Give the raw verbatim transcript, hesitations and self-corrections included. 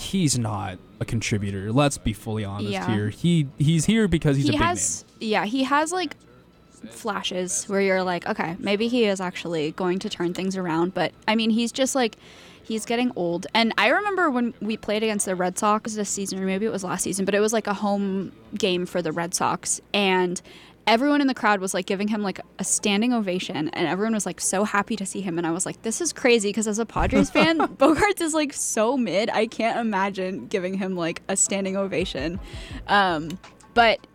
he's not a contributor. Let's be fully honest Yeah. here. He he's here because he's he a big has, name. yeah, he has like flashes where you're like, okay, maybe he is actually going to turn things around. But I mean, he's just like, he's getting old. And I remember when we played against the Red Sox this season, or maybe it was last season, but it was like a home game for the Red Sox. And everyone in the crowd was like giving him like a standing ovation, and everyone was like so happy to see him. And I was like, this is crazy, because as a Padres fan, Bogaerts is like so mid. I can't imagine giving him like a standing ovation. Um, but